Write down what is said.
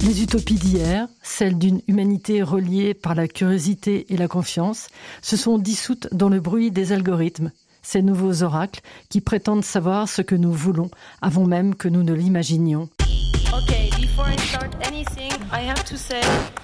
Les utopies d'hier, celles d'une humanité reliée par la curiosité et la confiance, se sont dissoutes dans le bruit des algorithmes, ces nouveaux oracles qui prétendent savoir ce que nous voulons avant même que nous ne l'imaginions. Okay, before I start anything, I have to say